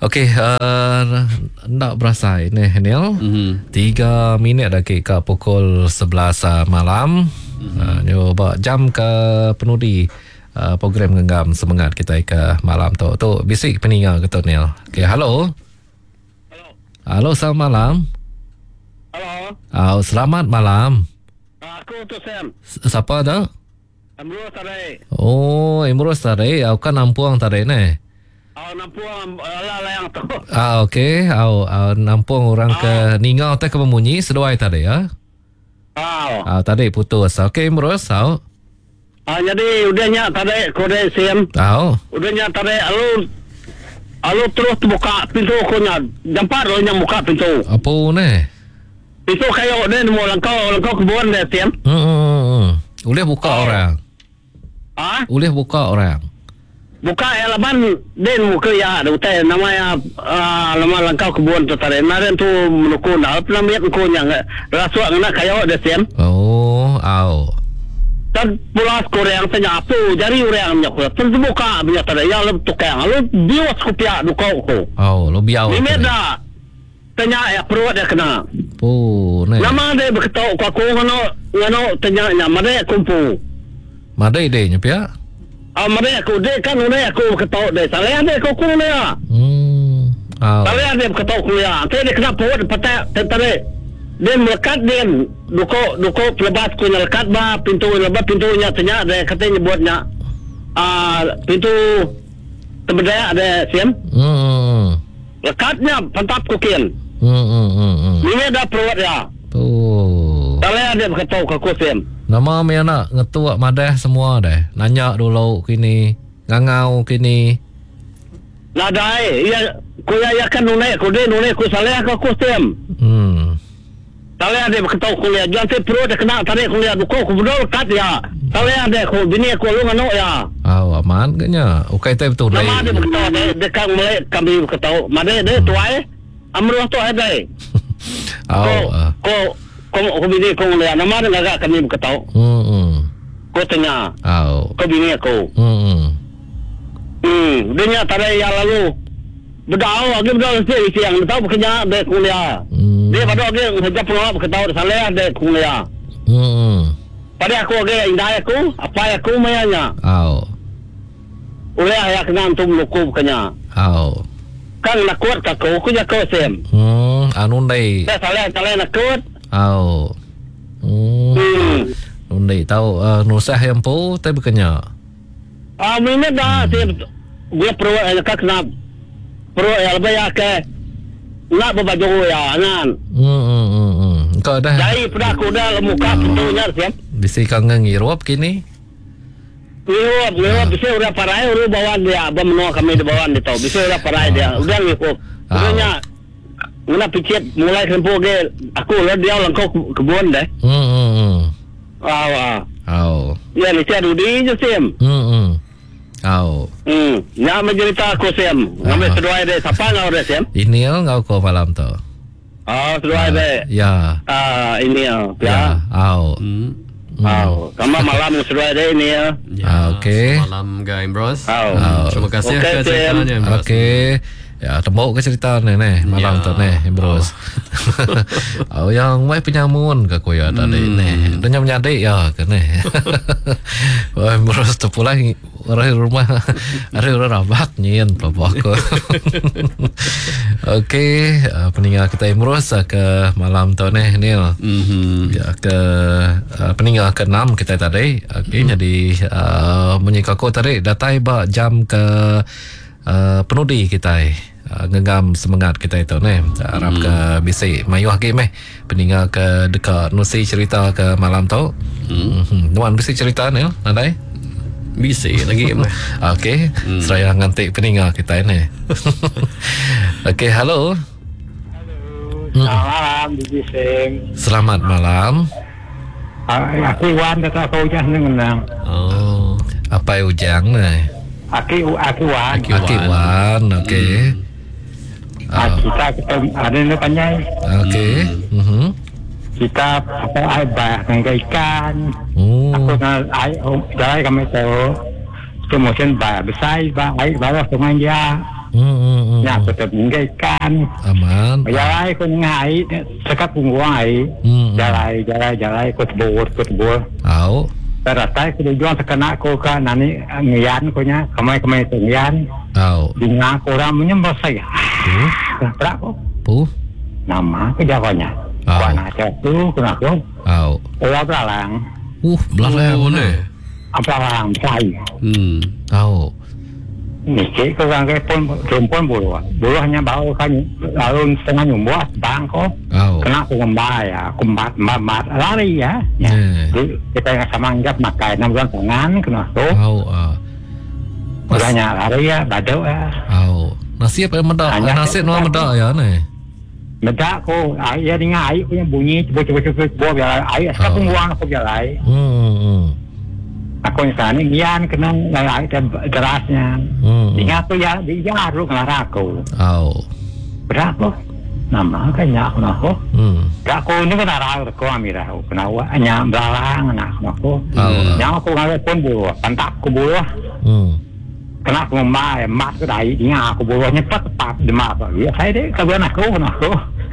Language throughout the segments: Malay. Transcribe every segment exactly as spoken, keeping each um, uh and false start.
Okey, uh, nak berasa ini Neil. Mm-hmm. Tiga minit lagi ke pukul sebelas uh, malam. Mm-hmm. Uh, Nyo jam ke penudi uh, program Genggam Semangat kita ke malam tu. Tu bisik peninga ke tu Neil. Okey, halo. Halo. Halo, selamat malam. Halo. Oh, selamat malam. Aku tu Sam. S- siapa tu? Amrul tadi. Oh, Imrus tadi. Aku kan nampuang tadi ni. Oh, nampuang ala layang tu. Ah, okey. Au, au nampung orang ke Ningau teh ke Memunyi seduai tadi ya. Oh. Ah, tadi putus. Okey, Imrus, au. Ah, jadi udahnya tadi kode Sam. Au. Udahnya tadi alu alu terus buka pintu kunya. Jampat lo yang buka pintu. Apa ni? Pintu kayu ni mau langkau langkau kebun deh Sam. Hmm, hmm, hmm. Boleh buka Oh. orang. Ah? Boleh buka orang. Buka elemen den muka ya tu teh namanya ah lama langkau kebun tu tadi. Naren tu menukun dah. Pernah lihat kunya rasuk ngena kayu deh Sam. Oh, au. Dan pulas Korea yang tanya apa jari orang nyok terus buka punya tadi ya lu tukang lu bios kopiak duko ko Au, lo biau. ini dah tanya ya perut dia kena Oh, ni. nama dia berketok ko aku ngono ngono tanya nya made kumpu Madai deh nyepia. ah made aku dia kan ngono aku berketok dia saleh dia ko ku dia Hmm. Au. saleh dia berketok ku ya tadi dia kena perut petak tadi dia melekat dia duko duko pelebas ku melekat ba pintu lebat pintunya tanya dia katanya buatnya ah pintu terbedaya ada siam Hmm. lekatnya pantap kukin Hmm, hmm, hmm, hmm. ini dah perut ya Oh. saleh dia berketok ke ku siam Nama mi anak ngetua madah semua deh. Nanya dulu kini, ngangau kini. nadai ya ku ya ya kan nune ku dia nune ku saleh ke ku siam Hmm. saleh dia berketok ku ya jangan perut dia kena tarik ku ya duko ku bedol kat ya saleh dia ku bini ku lu ngano ya Oh, aman kenya. Ukai teh betul deh. nama dia berketok dia dekat mulai kami berketok made dia tuai amruh tu ada Oh. ko ah. ko ko ko bini ko mulai nama dia agak kami berketok Hmm. hmm. ko tanya Oh. ko bini aku Hmm. hmm dia tadi yang lalu bedau lagi bedau si siang tahu bekerja de kuliah Hmm. dia pada dia kerja pengawal berketahu saleh de kuliah Hmm. pada aku lagi indah aku apa aku mayanya Oh. oleh ayah kena antum luku kenya Oh. kan nak kuat aku aku ya kau sem Hmm. Anu dai. dah saleh saleh nak kuat Oh. Hmm. hmm Anu dai tahu uh, nusah yang po teh bekenya. ah ini dah si gue perlu ayah kena perlu ayah lebih ya ke nak berbaju ya nan Hmm. Hmm. Hmm. hmm. Kau dah jadi pada aku dah muka pintunya sem bisi kangen ngirup kini. Ngihop, ngihop, bisa udah parai, udah bawaan dia, abang menua kami di bawaan dia tahu, bisa udah parai dia, udah ngihop, udahnya, ngena picit, mulai kempu ke, aku lah dia langkau kebun deh, Hmm. Hmm. hmm. ah, ah, Oh. ya ni saya dudi je sim, Hmm. Hmm. Oh. hmm, ya mencerita aku sim, ngambil Ah. seduai deh, siapa ngau deh sim, Ini ngau ko malam tu. ah, seduai deh, Ya. ah, ini ya, ya, Ya. Oh. Hmm. ah, sama malam seduai deh ini ya, Ya, Ah, okey. Malam Guy Bros. ah, Oh. Terima kasih Okey, okay, Tim. ceritanya Bros. Okey. Ya, tembok ke cerita ni ni malam Ya. tu ni, Bros. Oh, yang mai penyamun ke ko ya tadi ni. Dunya menyadik ya ke ni. Wah, Bros tu pula orang rumah ada orang rabak nyen bapak ko. Okey, uh, peninggal kita Imrus uh, ke malam tu ni Nil. Mhm. Ya, ke uh, peninggal ke enam kita tadi. Okey, jadi uh, menyikaku tadi datai ba jam ke uh, penudi kita uh, genggam semangat kita itu ni. Harap ke bisi mayu hakim eh peninggal ke dekat nusi cerita ke malam tu. Hmm. Nuan bisi cerita ni nadai. Bisa lagi. Okey, seraya ngantik peninggal kita ini. Okey, halo. Salam, Bibi Sing. Selamat malam. Aki Wan kata kau jangan mengenang. Oh. Apa ujang ni? Aki Aki Wan. Aki Aki Wan, okey. Ah, kita kita ada ni panjang. Okey. Mhm. Kita apa air banyak dengan ikan. Oh. Aku nak air, oh, dah kami tahu. Kemudian banyak besar, banyak air bawah dengan dia. Hmm, hmm, hmm. Nya tetap menggaikan. Aman. Jalai ko ngai sekat pungwai. Hmm. Jalai jalai jalai ko tebur ko tebur. Au. Teratai ko jual sekena ko ka nani ngian ko nya kamai-kamai ngian. Au. Dinga ko ramnya basai. Pu. Berak ko. Pu. Nama ke jawanya. Au. Wana tu kena ko. Au. Ora belalang. Uh, belah Oh, ni. ni. Apa lang sai. Hmm. Au. Ni ke ko orang ke pun perempuan bulu. Bulu hanya bau kan lalu setengah nyumbuh bang ko. Au. Kena aku ngembay ya, kumbat mat lari ya. Ya. Eh. Jadi kita yang sama anggap makai enam bulan tangan kena tu. Au. ah. Orangnya lari ya, badau ya. Au. Nasib yang medak. Hanya- Nasib no medak ya ni. Medak ko, ayah dengar air ko yang bunyi cuba-cuba-cuba buah biar air. Sekarang buang aku biar air. Hmm. hmm. Aku yang sana gian kena air derasnya. Hmm. Ingat tu ya, dia harus ngelarang aku. Au. Berapa? Nama kan ya aku nak. Hmm. Kak aku ni kan arah aku ambil aku kenapa? Hanya belalang anak aku. Oh. Yang aku ngalih pun bulu, pantak aku bulu. Hmm. Kena aku membayar mat ke dai, ingat aku bulunya tepat tepat demak aku. Ya saya deh kawan aku kan aku.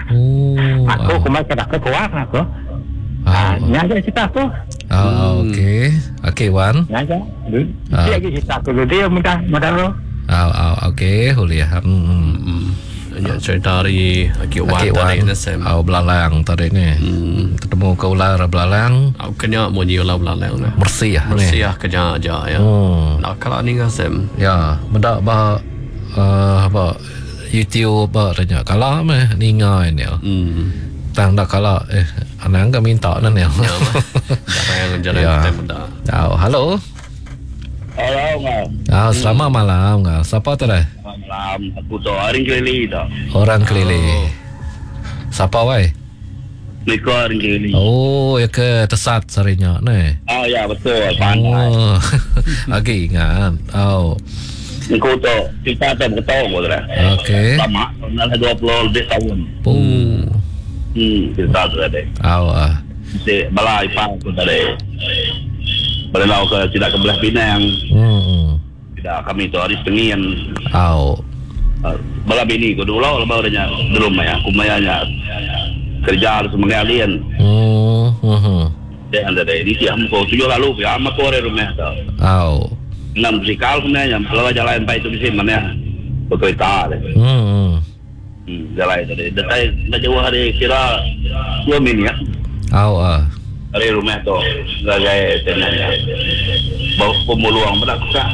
Oh. Aku kembali ke dak kuat aku. Au. Ah, nyaja cerita aku. Oh, okey. Okey, Wan. Nyaja. Ah. Dia lagi cerita aku dia mudah mudah lo. Oh, oh, okey. Hulia. Hmm. Hmm. Hanya cerita dari Aki Wan Okey, tadi Wan. na Sam. Oh, belalang tadi ni. Hmm. Ketemu ke ular belalang. Aku kena mau nyiulah belalang na. Bersih ah ni. Bersih kerja aja ya. Hmm. Nak kalau ni ngan Sam. Ya, mendak ba uh, apa YouTube ba tanya. Kalau meh ningai ni. Hmm. Tang dak kalau eh anang ka minta na ni. Ya, jarang jarang Ya. kita muda. Oh, halo. Halo, Ngah. Ah, selamat malam. Ngah. Siapa tu dah? Malam, aku tu Aring Kelili tu. Orang keliling. Siapa wai? Niko Aring Kelili. Oh, ya ke tesat sarinya ni. Ah, ya betul. Pandai. Oh. Lagi ingat. Oh. Niko tu, kita tu betul kau tu lah. Okey. Lama, dah dua puluh lebih tahun. Pu. Hmm, kita tu ada. Au ah. Si balai pang tu ada. Berlalu ke tidak ke belah Pinang. Hmm. hmm. Tidak kami tu hari Pengian. Au. Uh, Bala bini ko dulu lah baru nya dulu maya kumayanya kerja harus mengalian Hmm. Hmm. dia anda dari di tiam ko tujuh lalu ya amat kore rumah tu Au. enam musikal kumanya kalau jalan baik tu bisa mana betul tak Hmm. hmm jalan itu deh detai dah jauh hari kira dua minit ya Au ah. dari rumah tu sebagai tenanya bawa pemuluang berlaku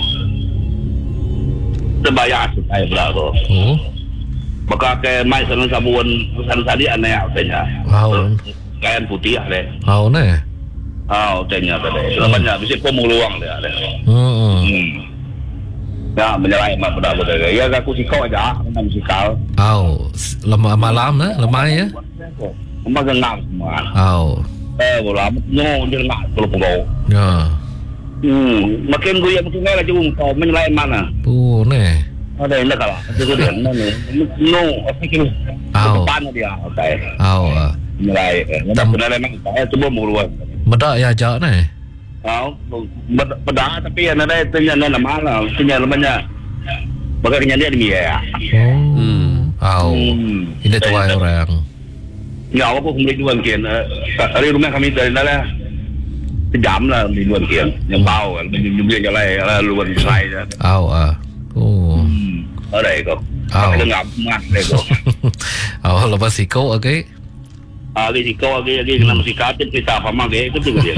sebayar saya berlaku Oh. maka ke mai sanan sabun pesan tadi aneh katanya. Wow. Kain putih ada. Au ni. Ah, katanya tadi. Banyak bisa pemuluang dia ada. Hmm. Hmm. Ya, menyalai mak pada pada. Ya aku sikau aja, memang sikau. Au. Lemah malam na, lemah ya. Memang genang semua. Au. Eh, bola no dia nak kalau pegau. Ya. Hmm, makin gue yang mungkin lagi kau menyalai mana? Pu ni. Ada yang kalah. Itu dia. No, no, apa kira? Au. Depan dia, okey. Au ah. Menyalai. Memang benar memang saya cuba muluan. Medak ya jak ni. Tahu, pada tapi yang ada itu yang ada mana, punya lemahnya, bagainya dia demi ya. Oh. Au. Ini tuai orang. Ya, aku kembali dua kian. Hari rumah kami dari mana? Sejam lah di luar kian. Yang bau, jumlah jalan, jalan luar saya. Au ah. Oh. Ada itu. Au. Itu ngap mat itu. Au lepas siko okey. Lagi si kau lagi lagi kena mesti katin kita apa mah itu tu dia.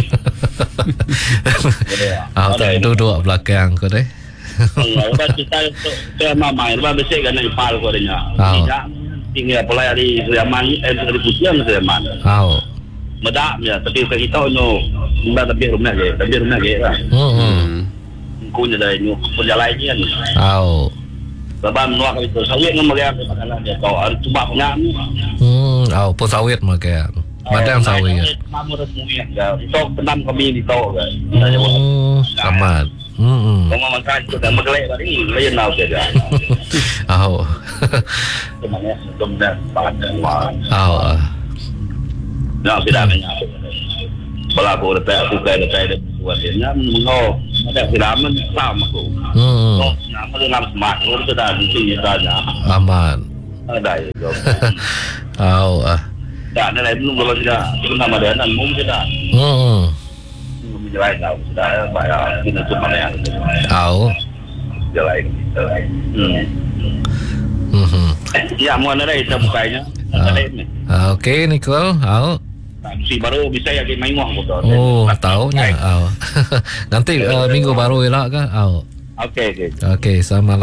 Au tak duduk belakang kau deh. Lepas kita saya mama, lepas besok kan ipal kau denya. Au. Tidak tinggal pulai hari Sleman, eh hari Putian Sleman. Au. Medak ya, tapi kita no, kita tapi rumah je, tapi rumah je lah. Hmm. Kunya dari ni, perjalanan ni. Au. Lepas nuak itu, sawit ngomongnya makanan dia tahu, ada cuma punya. Hmm. Au pun sawit makan. Madam sawit. Kamu resmi ya, itu penam kami di tahu kan. Hmm. Selamat. Hmm. Kamu makan itu dah megelek tadi, lain nak saja. Au. Sebenarnya sudah pada wah. Au. Nak tidak banyak. Balaku dekat aku kai dekat dia buat dia nyam mengo ada filamen sama aku. Hmm. Oh, nama dia nama smart. Orang tu dah di sini dah. Aman. Ada ya. Au ah. Dah ada lain belum belum sudah. Itu nama dia nan mum sudah. Hmm. Mum jalan dah sudah bayar kita cuma yang. Au. Jalan. Hmm. Hmm. Ya, mau ada kita bukanya. Ada ini. Ah, okey Nicole. Au. Si baru bisa ya main mah betul. Oh, tahunya. Au. Nanti uh, minggu baru elak ke? Au. Okey okey. Okey, selamat